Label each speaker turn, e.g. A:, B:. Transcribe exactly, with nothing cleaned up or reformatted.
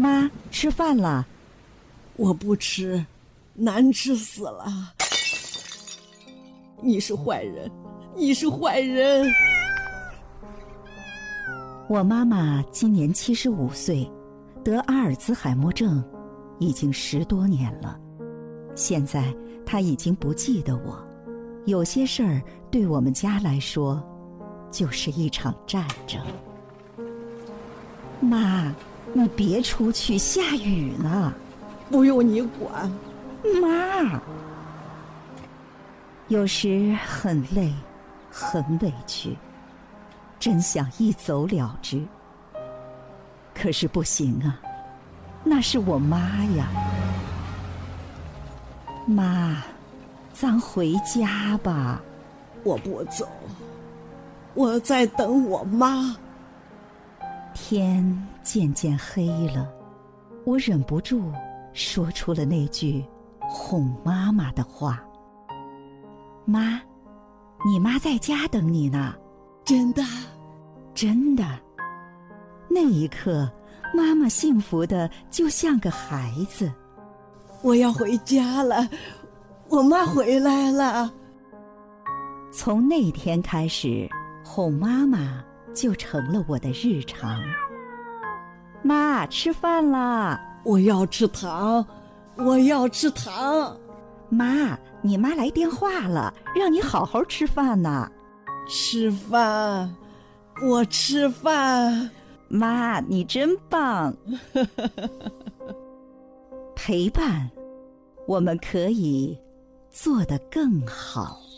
A: 妈，吃饭了。
B: 我不吃，难吃死了。你是坏人，你是坏人。
A: 我妈妈今年七十五岁，得阿尔兹海默症，已经十多年了。现在她已经不记得我，有些事儿对我们家来说，就是一场战争。妈，你别出去，下雨呢。
B: 不用你管。
A: 妈，有时很累，很委屈，真想一走了之。可是不行啊，那是我妈呀。妈，咱回家吧。
B: 我不走，我在等我妈。
A: 天渐渐黑了，我忍不住说出了那句哄妈妈的话。妈，你妈在家等你呢。
B: 真的？
A: 真的。那一刻，妈妈幸福的就像个孩子。
B: 我要回家了，我妈回来了。
A: 从那天开始，哄妈妈就成了我的日常。妈，吃饭啦！
B: 我要吃糖，我要吃糖。
A: 妈，你妈来电话了，让你好好吃饭呢。
B: 吃饭，我吃饭。
A: 妈，你真棒。陪伴，我们可以做得更好。